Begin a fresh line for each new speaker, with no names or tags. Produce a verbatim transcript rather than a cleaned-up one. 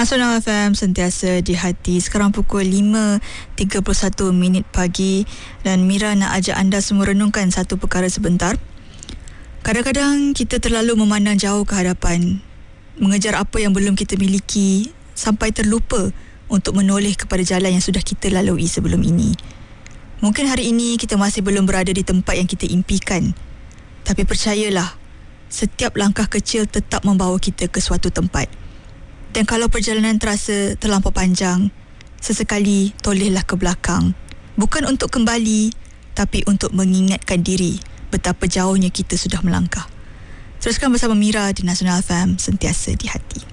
Nasional F M sentiasa di hati. Sekarang pukul lima tiga puluh satu minit pagi dan Mira nak ajak anda semua renungkan satu perkara sebentar. Kadang-kadang kita terlalu memandang jauh ke hadapan, mengejar apa yang belum kita miliki sampai terlupa untuk menoleh kepada jalan yang sudah kita lalui sebelum ini. Mungkin hari ini kita masih belum berada di tempat yang kita impikan, tapi percayalah, setiap langkah kecil tetap membawa kita ke suatu tempat. Dan kalau perjalanan terasa terlampau panjang, sesekali tolehlah ke belakang. Bukan untuk kembali, tapi untuk mengingatkan diri betapa jauhnya kita sudah melangkah. Teruskan bersama Mira di Nasional F M, sentiasa di hati.